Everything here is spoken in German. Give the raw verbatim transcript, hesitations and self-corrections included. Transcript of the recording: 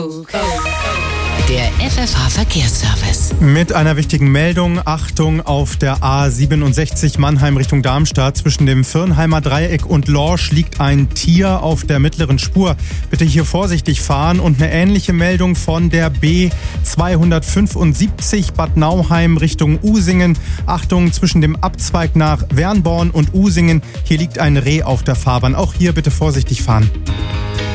Der F F H-Verkehrsservice. Mit einer wichtigen Meldung. Achtung, auf der A siebenundsechzig Mannheim Richtung Darmstadt. Zwischen dem Firnheimer Dreieck und Lorsch liegt ein Tier auf der mittleren Spur. Bitte hier vorsichtig fahren. Und eine ähnliche Meldung von der B zweihundertfünfundsiebzig Bad Nauheim Richtung Usingen. Achtung, zwischen dem Abzweig nach Wernborn und Usingen. Hier liegt ein Reh auf der Fahrbahn. Auch hier bitte vorsichtig fahren.